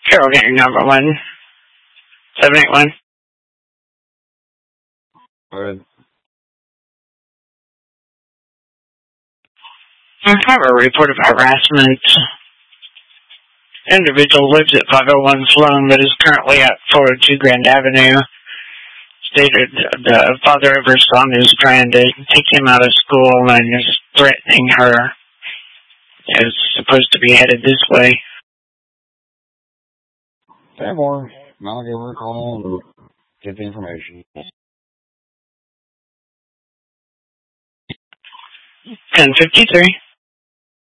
Carol, get your number 1781. Good. I have a report of harassment. Individual lives at 501 Sloan, but is currently at 402 Grand Avenue. Stated the father of her son is trying to take him out of school and is threatening her. Is supposed to be headed this way. 10-4. I'll give her a call and get the information. 1053.